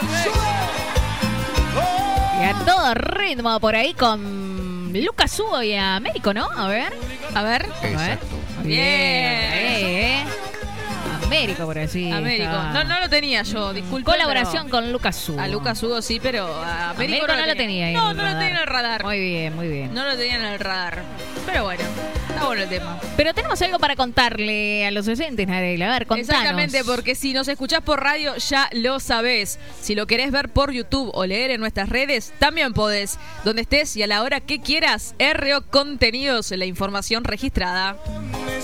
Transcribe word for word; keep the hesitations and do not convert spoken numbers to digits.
Y a todo ritmo por ahí con Lucas Hugo y Américo, ¿no? A ver, a ver. Exacto. A ver. Bien. Eh, eh. Américo, por así. Américo. Está. No, no lo tenía yo, disculpe. Colaboración con Lucas Hugo. A Lucas Hugo sí, pero a Américo, Américo no, no lo tenía ahí. No, en no el lo radar. tenía en el radar. Muy bien, muy bien. No lo tenía en el radar. Pero bueno, está bueno el tema. Pero tenemos algo para contarle a los oyentes, Narela. A ver, contanos. Exactamente, porque si nos escuchás por radio ya lo sabés. Si lo querés ver por YouTube o leer en nuestras redes, también podés. Donde estés y a la hora que quieras, R O Contenidos, la información registrada.